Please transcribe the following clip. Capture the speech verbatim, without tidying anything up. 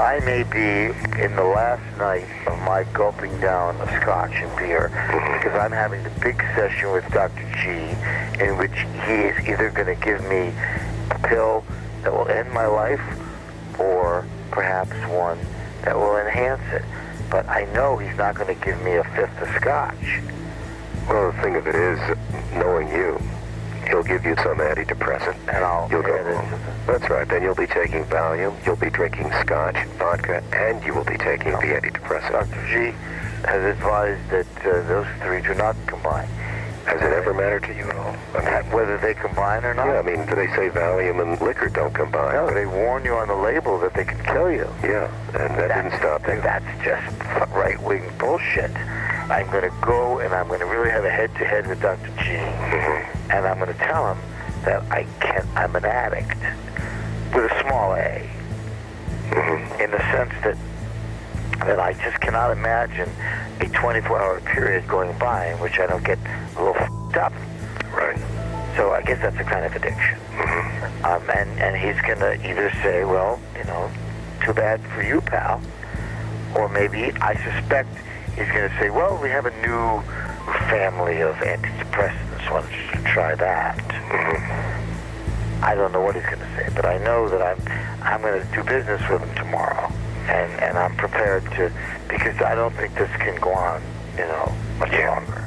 I may be in the last night of my gulping down of scotch and beer because I'm having the big session with Doctor G in which he is either going to give me a pill that will end my life or perhaps one that will enhance it. But I know he's not going to give me a fifth of scotch. Well, the thing of it is, knowing you, he'll give you some antidepressant. And I'll You'll go add it home. to the- That's right. Then you'll be taking Valium, you'll be drinking scotch, vodka, and you will be taking the antidepressant. Doctor G has advised that uh, those three do not combine. Has it ever mattered to you at all? I mean, Whether they combine or not? yeah, I mean, do they say Valium and liquor don't combine? No, they warn you on the label that they can kill you. Yeah, and that didn't stop you. That's just right-wing bullshit. I'm going to go and I'm going to really have a head-to-head with Doctor G, Mm-hmm. and I'm going to tell him that I can't. I'm an addict with a small a, Mm-hmm. in the sense that that I just cannot imagine a twenty-four hour period going by in which I don't get a little f***ed up. Right. So I guess that's a kind of addiction. Mm-hmm. Um, and, and he's going to either say, well, you know, too bad for you, pal. Or maybe, I suspect, he's going to say, well, we have a new family of antidepressants. Why don't you try that? Mm-hmm. I don't know what he's going to say, but I know that I'm I'm going to do business with him tomorrow. And, and I'm prepared to, because I don't think this can go on, you know, much longer.